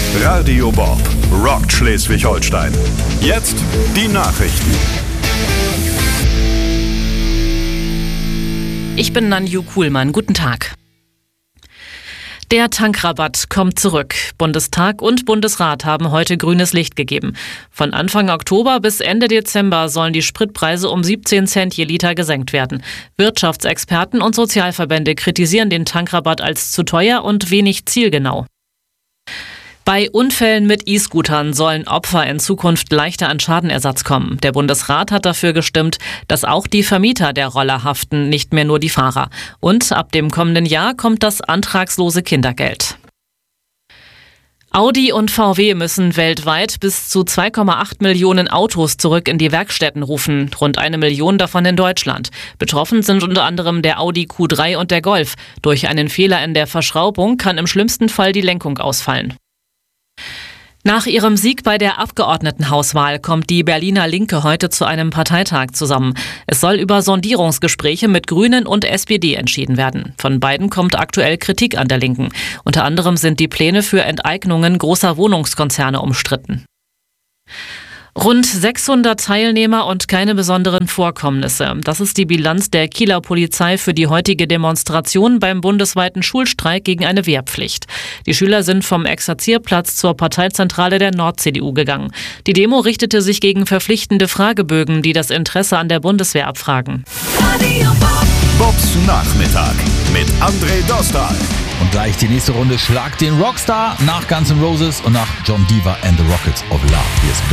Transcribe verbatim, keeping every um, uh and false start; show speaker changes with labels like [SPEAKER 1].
[SPEAKER 1] Radio Bob rockt Schleswig-Holstein. Jetzt die Nachrichten.
[SPEAKER 2] Ich bin Nanju Kuhlmann. Guten Tag. Der Tankrabatt kommt zurück. Bundestag und Bundesrat haben heute grünes Licht gegeben. Von Anfang Oktober bis Ende Dezember sollen die Spritpreise um siebzehn Cent je Liter gesenkt werden. Wirtschaftsexperten und Sozialverbände kritisieren den Tankrabatt als zu teuer und wenig zielgenau. Bei Unfällen mit E-Scootern sollen Opfer in Zukunft leichter an Schadenersatz kommen. Der Bundesrat hat dafür gestimmt, dass auch die Vermieter der Roller haften, nicht mehr nur die Fahrer. Und ab dem kommenden Jahr kommt das antragslose Kindergeld. Audi und V W müssen weltweit bis zu zwei Komma acht Millionen Autos zurück in die Werkstätten rufen, rund eine Million davon in Deutschland. Betroffen sind unter anderem der Audi Q drei und der Golf. Durch einen Fehler in der Verschraubung kann im schlimmsten Fall die Lenkung ausfallen. Nach ihrem Sieg bei der Abgeordnetenhauswahl kommt die Berliner Linke heute zu einem Parteitag zusammen. Es soll über Sondierungsgespräche mit Grünen und S P D entschieden werden. Von beiden kommt aktuell Kritik an der Linken. Unter anderem sind die Pläne für Enteignungen großer Wohnungskonzerne umstritten. Rund sechshundert Teilnehmer und keine besonderen Vorkommnisse. Das ist die Bilanz der Kieler Polizei für die heutige Demonstration beim bundesweiten Schulstreik gegen eine Wehrpflicht. Die Schüler sind vom Exerzierplatz zur Parteizentrale der Nord-C D U gegangen. Die Demo richtete sich gegen verpflichtende Fragebögen, die das Interesse an der Bundeswehr abfragen.
[SPEAKER 1] Bobs Nachmittag mit André Dostal.
[SPEAKER 3] Und gleich die nächste Runde: Schlag den Rockstar nach Guns N' Roses und nach John Deaver and the Rockets of Love. Hier ist